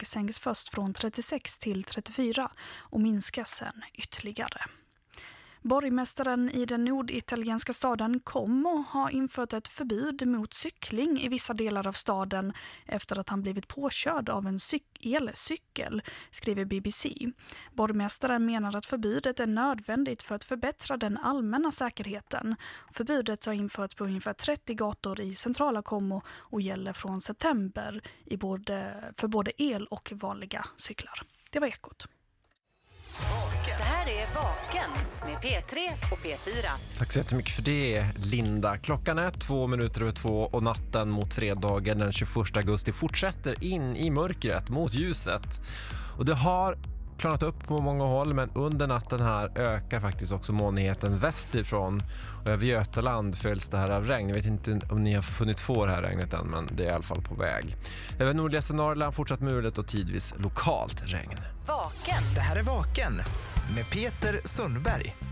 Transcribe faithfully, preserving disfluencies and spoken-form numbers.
idag sänks först från trettiosex till trettiofyra och minskas sen ytterligare. Borgmästaren i den norditalienska staden Como har infört ett förbud mot cykling i vissa delar av staden efter att han blivit påkörd av en cyk- elcykel, skriver B B C. Borgmästaren menar att förbudet är nödvändigt för att förbättra den allmänna säkerheten. Förbudet har införts på ungefär trettio gator i centrala Como och gäller från september i både, för både el- och vanliga cyklar. Det var Ekot. Det här är Vaken med P tre och P fyra. Tack så jättemycket för det, Linda. Klockan är två minuter över två och natten mot fredagen den tjugoförsta augusti fortsätter in i mörkret mot ljuset. Och det har klarnat upp på många håll, men under natten här ökar faktiskt också molnigheten västerifrån. Och över Götaland följs det här av regn. Jag vet inte om ni har funnit få det här regnet än, men det är i alla fall på väg. Över nordligaste Norrland fortsatt mulet och tidvis lokalt regn. Vaken. Det här är Vaken med Peter Sundberg.